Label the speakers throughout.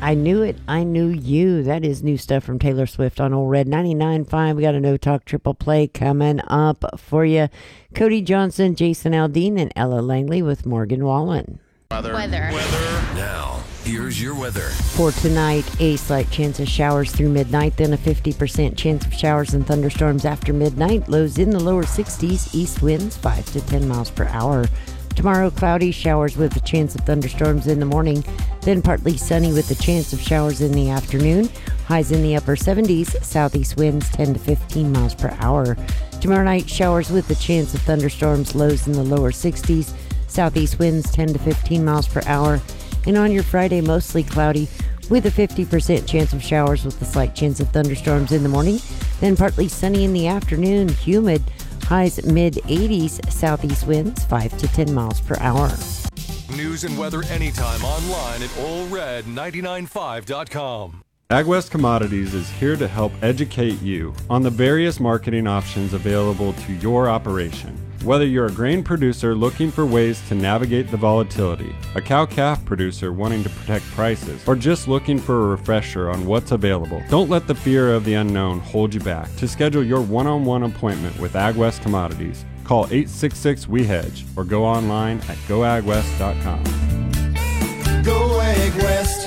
Speaker 1: I Knew It, I Knew You. That is new stuff from Taylor Swift on Old Red 99.5. We got a No Talk Triple Play coming up for you. Cody Johnson, Jason Aldean, and Ella Langley with Morgan Wallen.
Speaker 2: Weather.
Speaker 3: Now, here's your weather.
Speaker 1: For tonight, a slight chance of showers through midnight, then a 50% chance of showers and thunderstorms after midnight. Lows in the lower 60s, east winds 5 to 10 miles per hour. Tomorrow, cloudy, showers with a chance of thunderstorms in the morning, then partly sunny with a chance of showers in the afternoon. Highs in the upper 70s, southeast winds 10 to 15 miles per hour. Tomorrow night, showers with a chance of thunderstorms, lows in the lower 60s, southeast winds 10 to 15 miles per hour. And on your Friday, mostly cloudy with a 50% chance of showers with a slight chance of thunderstorms in the morning, then partly sunny in the afternoon, humid. Highs mid-80s, southeast winds 5 to 10 miles per hour.
Speaker 3: News and weather anytime online at allred995.com.
Speaker 4: AgWest Commodities is here to help educate you on the various marketing options available to your operation. Whether you're a grain producer looking for ways to navigate the volatility, a cow-calf producer wanting to protect prices, or just looking for a refresher on what's available, don't let the fear of the unknown hold you back. To schedule your one-on-one appointment with AgWest Commodities, call 866-WE-HEDGE or go online at goagwest.com.
Speaker 5: Go AgWest.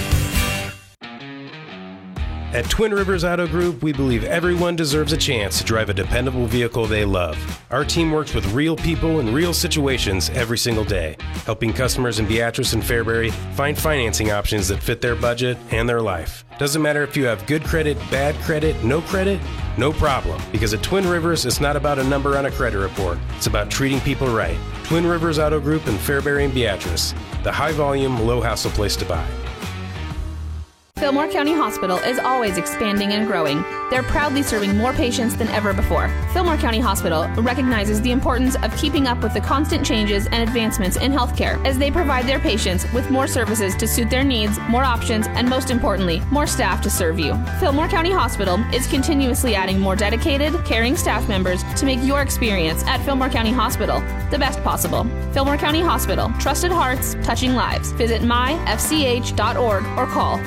Speaker 6: At Twin Rivers Auto Group, we believe everyone deserves a chance to drive a dependable vehicle they love. Our team works with real people in real situations every single day, helping customers in Beatrice and Fairbury find financing options that fit their budget and their life. Doesn't matter if you have good credit, bad credit, no problem. Because at Twin Rivers, it's not about a number on a credit report. It's about treating people right. Twin Rivers Auto Group in Fairbury and Beatrice, the high-volume, low-hassle place to buy.
Speaker 7: Fillmore County Hospital is always expanding and growing. They're proudly serving more patients than ever before. Fillmore County Hospital recognizes the importance of keeping up with the constant changes and advancements in healthcare as they provide their patients with more services to suit their needs, more options, and most importantly, more staff to serve you. Fillmore County Hospital is continuously adding more dedicated, caring staff members to make your experience at Fillmore County Hospital the best possible. Fillmore County Hospital, trusted hearts, touching lives. Visit myfch.org or call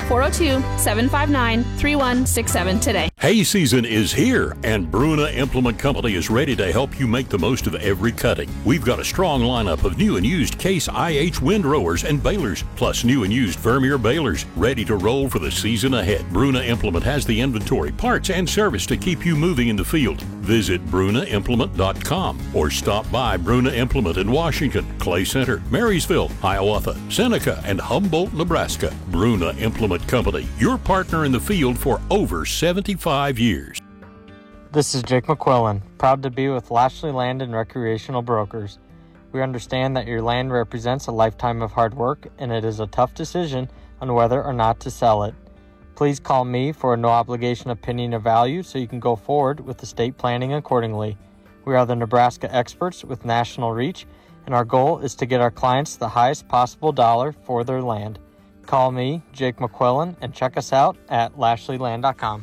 Speaker 7: 402-759-3167 today.
Speaker 8: Hay season is here, and Bruna Implement Company is ready to help you make the most of every cutting. We've got a strong lineup of new and used Case IH windrowers and balers, plus new and used Vermeer balers, ready to roll for the season ahead. Bruna Implement has the inventory, parts, and service to keep you moving in the field. Visit brunaimplement.com or stop by Bruna Implement in Washington, Clay Center, Marysville, Hiawatha, Seneca, and Humboldt, Nebraska. Bruna Implement Company, your partner in the field for over 75 years.
Speaker 9: This is Jake McQuillan, proud to be with Lashley Land and Recreational Brokers. We understand that your land represents a lifetime of hard work, and it is a tough decision on whether or not to sell it. Please call me for a no-obligation opinion of value so you can go forward with estate planning accordingly. We are the Nebraska experts with national reach, and our goal is to get our clients the highest possible dollar for their land. Call me, Jake McQuillan, and check us out at lashleyland.com.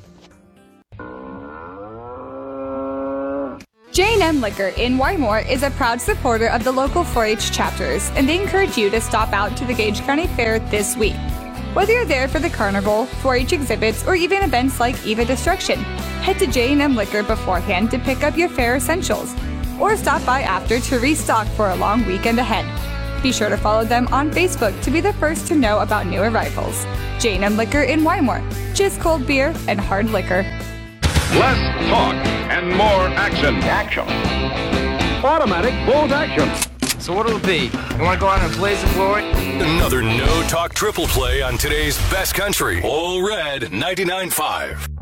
Speaker 10: J&M Liquor in Wymore is a proud supporter of the local 4-H chapters, and they encourage you to stop out to the Gage County Fair this week. Whether you're there for the carnival, 4-H exhibits, or even events like Eva Destruction, head to J&M Liquor beforehand to pick up your fair essentials, or stop by after to restock for a long weekend ahead. Be sure to follow them on Facebook to be the first to know about new arrivals. J&M Liquor in Wymore, just cold beer and hard liquor.
Speaker 11: Less talk and more action. Automatic bolt action.
Speaker 12: So what'll it be? You want to go out and blaze the glory?
Speaker 3: Another no-talk triple play on today's best country. All Red 99.5.